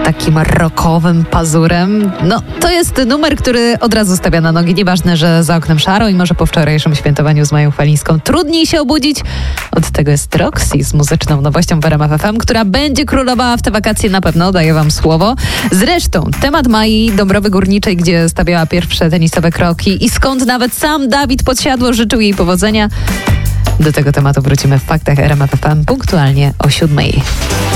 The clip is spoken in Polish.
takim rockowym pazurem. No, to jest numer, który od razu stawia na nogi. Nieważne, że za oknem szaro i może po wczorajszym świętowaniu z Mają Chwalińską trudniej się obudzić. Od tego jest Roxy z muzyczną nowością w RMF FM, która będzie królowała w te wakacje na pewno, daję wam słowo. Zresztą temat Mai Dąbrowy Górniczej, gdzie stawiała pierwsze tenisowe kroki i skąd nawet sam Dawid Podsiadło życzył jej powodzenia. Do tego tematu wrócimy w faktach RMF FM punktualnie o 7:00.